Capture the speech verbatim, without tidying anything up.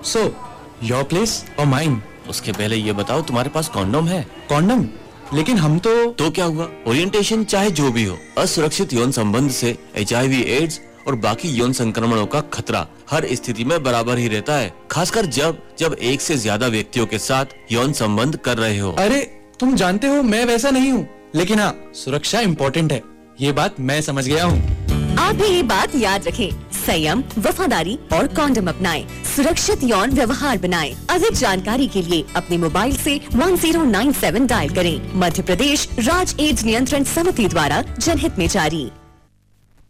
So your place और mine? उसके पहले ये बताओ तुम्हारे पास कॉन्डोम है? कॉन्डम? लेकिन हम तो तो क्या हुआ, ओरिएंटेशन चाहे जो भी हो, असुरक्षित यौन संबंध से एच आई वी एड्स और बाकी यौन संक्रमणों का खतरा हर स्थिति में बराबर ही रहता है, खासकर जब जब एक से ज्यादा व्यक्तियों के साथ यौन संबंध कर रहे हो। अरे तुम जानते हो मैं वैसा नहीं हूँ, लेकिन हाँ सुरक्षा इम्पोर्टेंट है, ये बात मैं समझ गया हूँ। आप भी ये बात याद रखें, संयम, वफादारी और कॉन्डम अपनाएं, सुरक्षित यौन व्यवहार बनाएं। अधिक जानकारी के लिए अपने मोबाइल से one zero nine seven dial करें। मध्य प्रदेश राज्य एड्स नियंत्रण समिति द्वारा जनहित में जारी।